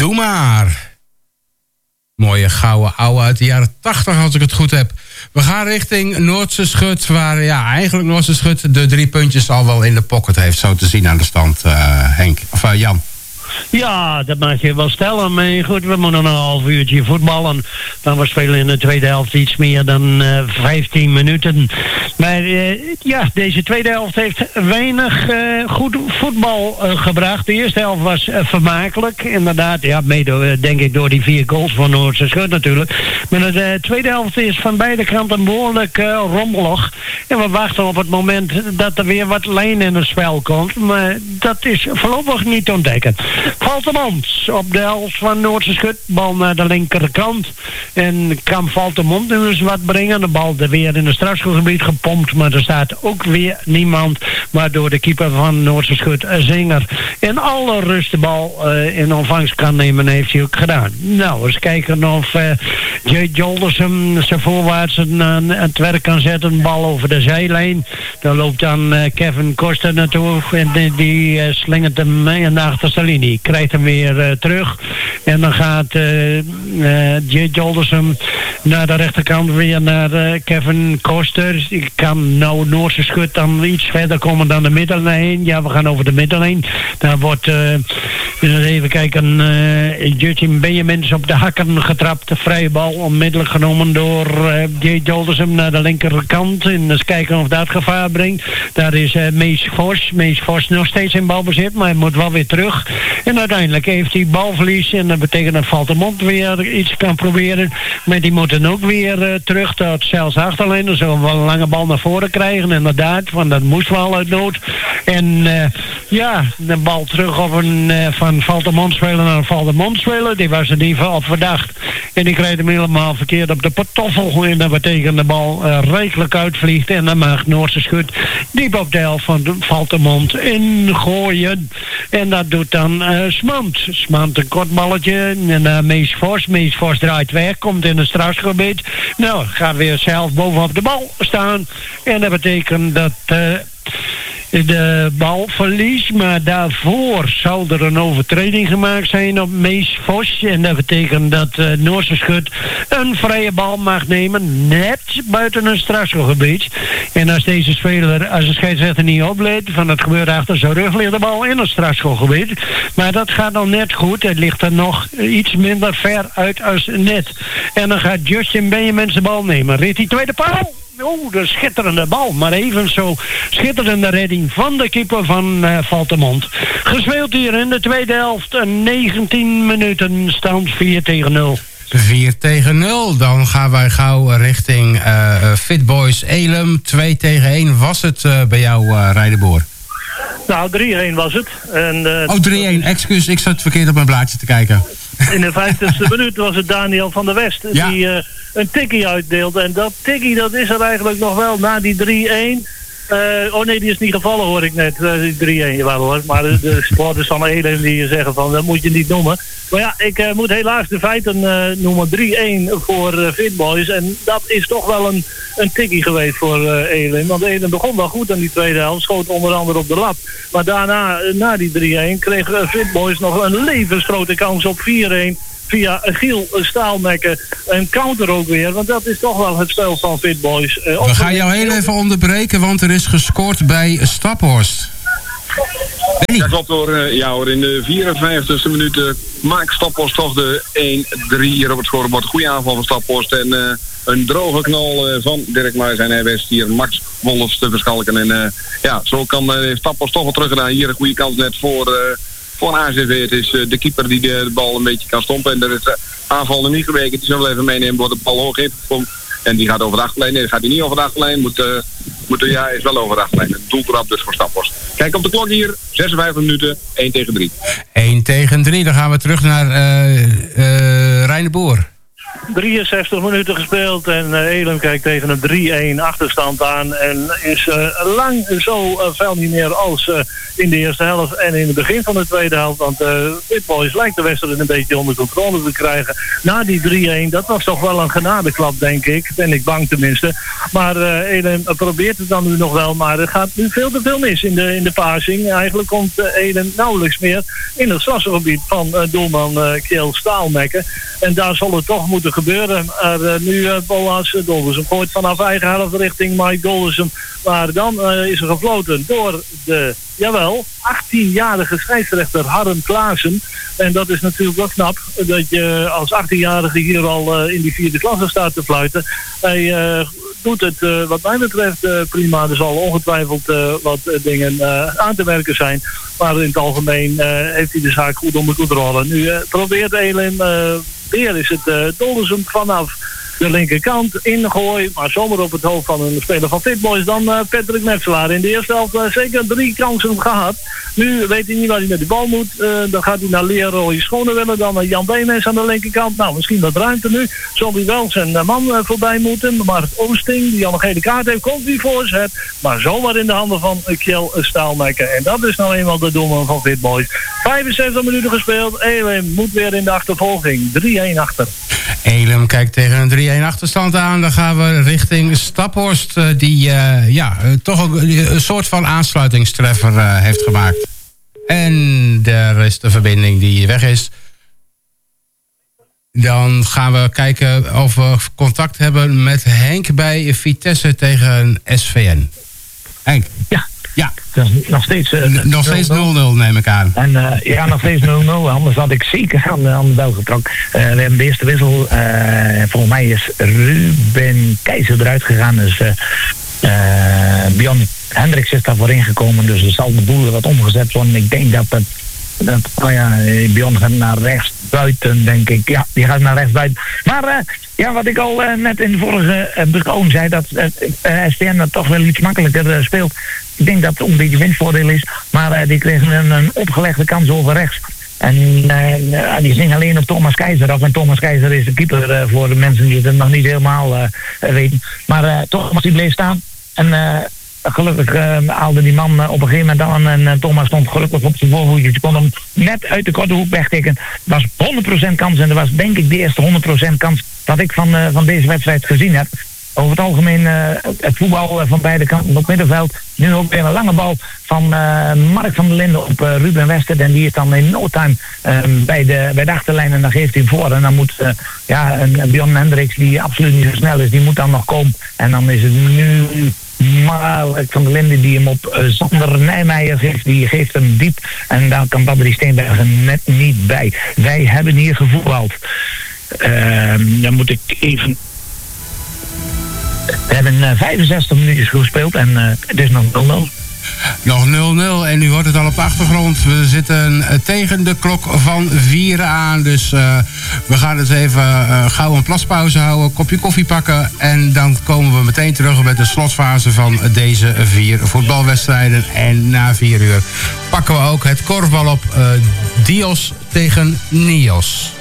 Doe maar. Mooie gouden ouwe uit de jaren 80 als ik het goed heb. We gaan richting Noordse Schut, waar eigenlijk Noordse Schut de 3 puntjes al wel in de pocket heeft, zo te zien aan de stand, Henk. Of Jan. Ja, dat mag je wel stellen. Maar goed, we moeten nog een half uurtje voetballen. Dan we spelen in de tweede helft iets meer dan 15 minuten. Maar deze tweede helft heeft weinig goed voetbal gebracht. De eerste helft was vermakelijk. Inderdaad, mede denk ik door die 4 goals van Noordse Schut natuurlijk. Maar de tweede helft is van beide kanten behoorlijk rommelig. En we wachten op het moment dat er weer wat lijn in het spel komt. Maar dat is voorlopig niet te ontdekken. Valtemont op de helft van Noordse Schut. Bal naar de linkerkant. En kan Valtemont nu eens wat brengen. De bal er weer in het strafschopgebied gepompt. Maar er staat ook weer niemand. Waardoor de keeper van Noordse Schut, Zinger, in alle rust de bal in ontvangst kan nemen. Heeft hij ook gedaan. Nou, eens kijken of Jay Joldersen zijn voorwaarts aan het werk kan zetten. Bal over de zijlijn. Daar loopt dan Kevin Koster naartoe. En die slingert hem in de achterste linie. Krijgt hem weer terug. En dan gaat Jay Joldersen naar de rechterkant weer naar Kevin Koster. Die kan nou Noordse Schut dan iets verder komen dan de middenlijn. Ja, we gaan over de middenlijn. Daar wordt even kijken, Justin Benjamins op de hakken getrapt. De vrije bal onmiddellijk genomen door Jay Joldersen naar de linkerkant. En eens kijken of dat gevaar brengt. Daar is Mees Vos. Mees Vos nog steeds in balbezit, maar hij moet wel weer terug. En uiteindelijk heeft hij balverlies. En dat betekent dat Valtemont weer iets kan proberen. Maar die moeten ook weer terug tot zelfs achterlijn. Dan zullen we wel een lange bal naar voren krijgen. Inderdaad, want dat moest wel uit nood. En de bal terug op van Valtemont spelen naar Valtemont spelen. Die was er niet op verdacht. En die krijgt hem helemaal verkeerd op de patoffel. En dat betekent de bal rijkelijk uitvliegt. En dan mag Noordse Schut diep op de helft van Valtemont ingooien. En dat doet dan Smant. Smant een kort balletje. En Mees Vos. Mees Vos draait weg. Komt in het strafgebied. Nou, gaat weer zelf bovenop de bal staan. En dat betekent dat de bal verliest, maar daarvoor zou er een overtreding gemaakt zijn op Mees Vos. En dat betekent dat Noordse Schut een vrije bal mag nemen, net buiten een strafschopgebied. En als deze speler, als de scheidsrechter niet oplet, van het gebeurt achter zijn rug, ligt de bal in het strafschopgebied. Maar dat gaat al net goed. Het ligt er nog iets minder ver uit als net. En dan gaat Justin Benjamins de bal nemen. Richt die tweede paal. De schitterende bal, maar even zo schitterende redding van de keeper van Valtemont. Gespeeld hier in de tweede helft, 19 minuten, stand 4-0. 4-0, dan gaan wij gauw richting Fit Boys Elim. 2-1 was het bij jou, Rijdenboer? Nou, 3-1 was het. En, 3-1, excuus, ik zat verkeerd op mijn blaadje te kijken. In de 50ste minuut was het Daniel van der West die een tikkie uitdeelde. En dat tikkie, dat is er eigenlijk nog wel na die 3-1. Die is niet gevallen, hoor ik net. 3-1, jawel hoor. Maar de supporters van Elim die zeggen van, dat moet je niet noemen. Maar ja, ik moet helaas de feiten noemen. 3-1 voor Fit Boys. En dat is toch wel een tikkie geweest voor Elim. Want Elim begon wel goed aan die tweede helft. Schoot onder andere op de lat. Maar daarna, na die 3-1, kreeg Fit Boys nog een levensgrote kans op 4-1. Via Giel Staalmekker en counter ook weer. Want dat is toch wel het spel van Fit Boys. We gaan jou heel even onderbreken, want er is gescoord bij Staphorst. Ja, klopt hoor. In de 54e minuut maakt Staphorst toch de 1-3 hier op het scorebord. Goeie aanval van Staphorst en een droge knal van Dirk Muijs. En hij wist hier Max Wolfs te verschalken. En zo kan Staphorst toch wel teruggedaan. Hier een goede kans net voor ACV. Het is de keeper die de bal een beetje kan stompen. En er is aanval nog niet geweken. Die zullen we even meenemen. Wordt de bal hoog ingekomen. En die gaat over de achterlijn. Nee, dat gaat hij niet over de achterlijn. Is wel over de achterlijn. Een doeltrap dus voor Staphorst. Kijk op de klok hier. 56 minuten. 1-3. 1-3. Dan gaan we terug naar Rijn de Boer. 63 minuten gespeeld en Elim kijkt tegen een 3-1 achterstand aan en is lang zo fel niet meer als in de eerste helft en in het begin van de tweede helft, want Fit Boys lijkt de wedstrijd een beetje onder controle te krijgen. Na die 3-1, dat was toch wel een genadeklap, denk ik, ben ik bang tenminste, maar Elim probeert het dan nu nog wel, maar er gaat nu veel te veel mis in de passing. Eigenlijk komt Elim nauwelijks meer in het strafgebied van doelman Kjell Staalmekker en daar zal het toch moeten gebeuren. Nu Boas Doldersum gooit vanaf eigen helft richting Mike Doldersum. Maar dan is er gefloten door de, 18-jarige scheidsrechter Harm Klaassen. En dat is natuurlijk wel knap dat je als 18-jarige hier al in die 4e klasse staat te fluiten. Hij doet het wat mij betreft prima. Er zal ongetwijfeld wat dingen aan te werken zijn. Maar in het algemeen heeft hij de zaak goed onder controle. Nu probeert Elim... weer is het Doldersum vanaf de linkerkant ingooi, maar zomaar op het hoofd van een speler van Fit Boys dan Patrick Metselaar. In de eerste helft zeker 3 kansen gehad. Nu weet hij niet waar hij met de bal moet. Dan gaat hij naar Leroy Schonewille, dan naar Jan Beemens aan de linkerkant. Nou, misschien wat ruimte nu. Zal hij wel zijn man voorbij moeten. Maar Oosting, die al een gele kaart heeft, komt die voorzet. Maar zomaar in de handen van Kjell Staalmekker. En dat is nou eenmaal de doelman van Fit Boys. 75 minuten gespeeld. Elim moet weer in de achtervolging. 3-1 achter. Elim kijkt tegen een 3-1 achterstand aan. Dan gaan we richting Staphorst, die toch een soort van aansluitingstreffer heeft gemaakt. En daar is de verbinding die weg is. Dan gaan we kijken of we contact hebben met Henk bij Vitesse tegen SVN. Henk? Ja. Dat is nog steeds... nog steeds 0-0 neem ik aan. En nog steeds 0-0. Anders had ik zeker aan de bel getrokken. We hebben de eerste wissel. Volgens mij is Ruben Keizer eruit gegaan. Dus Bjorn Hendricks is daarvoor ingekomen. Dus er zal de boel wat omgezet worden. Ik denk dat Bjorn gaat naar rechts buiten, denk ik. Ja, die gaat naar rechts buiten. Maar wat ik al net in de vorige beschouwing zei, dat STN dat toch wel iets makkelijker speelt. Ik denk dat het een beetje winstvoordeel is. Maar die kregen een opgelegde kans over rechts. En die ging alleen op Thomas Keizer af. En Thomas Keizer is de keeper voor de mensen die het nog niet helemaal weten. Maar Thomas die bleef staan. En gelukkig haalde die man op een gegeven moment aan. En Thomas stond gelukkig op zijn voorvoetje. Ze kon hem net uit de korte hoek wegtikken. Het was 100% kans. En dat was denk ik de eerste 100% kans dat ik van deze wedstrijd gezien heb. Over het algemeen het voetbal van beide kanten op middenveld. Nu ook weer een lange bal van Mark van der Linden op Ruben Wester. En die is dan in no time bij de achterlijn. En dan geeft hij voor. En dan moet een Bjorn Hendricks, die absoluut niet zo snel is, die moet dan nog komen. En dan is het nu Mark van der Linden die hem op Sander Nijmeijer geeft. Die geeft hem diep. En daar kan Babbery Steenbergen net niet bij. Wij hebben hier gevoetbald. Dan moet ik even... We hebben 65 minuutjes gespeeld en het is nog 0-0. Nog 0-0 en u hoort het al op de achtergrond. We zitten tegen de klok van 4 aan. Dus we gaan eens even gauw een plaspauze houden, een kopje koffie pakken. En dan komen we meteen terug met de slotfase van deze 4 voetbalwedstrijden. En na 4 uur pakken we ook het korfbal op. Dios tegen Nios.